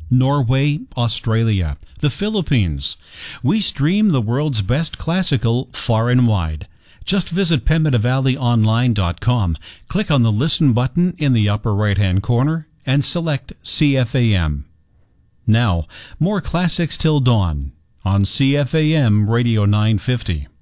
Norway, Australia, the Philippines. We stream the world's best classical far and wide. Just visit PemidavalleyOnline.com, click on the Listen button in the upper right-hand corner, and select CFAM. Now, more classics till dawn on CFAM Radio 950.